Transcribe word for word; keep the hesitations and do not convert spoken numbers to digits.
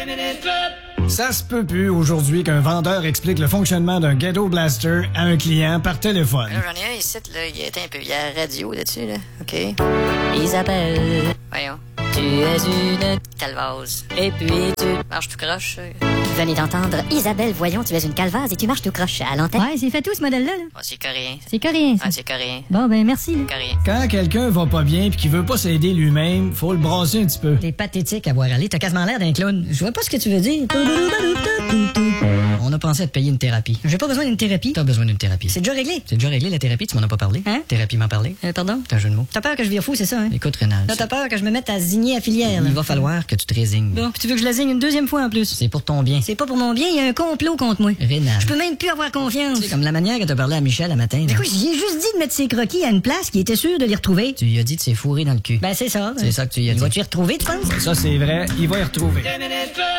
Ça se peut plus aujourd'hui qu'un vendeur explique le fonctionnement d'un Ghetto Blaster à un client par téléphone. Là, j'en ai un ici, là, il est un peu, il y a la radio là-dessus, là. OK. Isabelle. Voyons. Tu es une calvase. Et puis tu marches tout croche. Venez d'entendre Isabelle, voyons, tu es une calvase et tu marches tout croche à l'antenne. Ouais, c'est fait tout ce modèle-là. Là. Oh, c'est coréen. C'est coréen, ça. Ah, c'est coréen. Bon, ben merci. Là. Coréen. Quand quelqu'un va pas bien pis qu'il veut pas s'aider lui-même, faut le brasser un petit peu. T'es pathétique à voir aller, t'as quasiment l'air d'un clown. Je vois pas ce que tu veux dire. On a pensé à te payer une thérapie. J'ai pas besoin d'une thérapie. T'as besoin d'une thérapie. C'est déjà réglé. C'est déjà réglé la thérapie, tu m'en as pas parlé. Hein? Thérapie m'en parler. Euh, pardon? T'as un jeu de mots. T'as peur que je vire fou, c'est ça, hein? Écoute, Rénal. Là, t'as peur que je me mette à zigner à filière, là. Il va falloir que tu te résignes. Bon, puis tu veux que je la zigne une deuxième fois en plus? C'est pour ton bien. C'est pas pour mon bien, il y a un complot contre moi. Rénal. Je peux même plus avoir confiance. C'est comme la manière que t'as parlé à Michel un matin. Écoute, j'y ai juste dit de mettre ses croquis à une place qui était sûre de les retrouver. Tu lui as dit de s'est fourré dans le cul. Ben, c'est ça. C'est ça que tu y as dit. Vas-tu y retrouver, tu penses? Ça, c'est vrai, il va y retrouver.